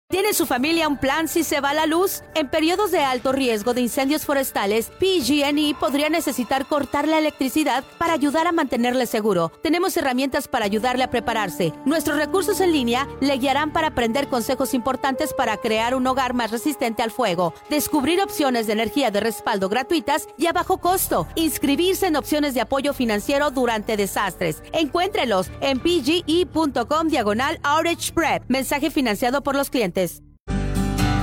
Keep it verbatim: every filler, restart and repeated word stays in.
¿Tiene su familia un plan si se va la luz? En periodos de alto riesgo de incendios forestales, P G and E podría necesitar cortar la electricidad para ayudar a mantenerle seguro. Tenemos herramientas para ayudarle a prepararse. Nuestros recursos en línea le guiarán para aprender consejos importantes para crear un hogar más resistente al fuego, descubrir opciones de energía de respaldo gratuitas y a bajo costo, inscribirse en opciones de apoyo financiero durante desastres. Encuéntrelos en pge.com diagonal outage prep. Mensaje financiado por los clientes.